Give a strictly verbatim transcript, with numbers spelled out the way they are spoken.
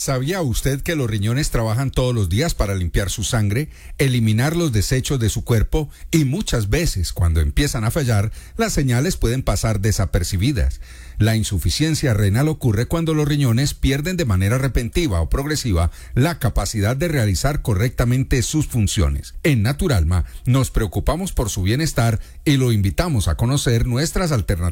¿Sabía usted que los riñones trabajan todos los días para limpiar su sangre, eliminar los desechos de su cuerpo y muchas veces, cuando empiezan a fallar, las señales pueden pasar desapercibidas? La insuficiencia renal ocurre cuando los riñones pierden de manera repentina o progresiva la capacidad de realizar correctamente sus funciones. En Naturalma nos preocupamos por su bienestar y lo invitamos a conocer nuestras alternativas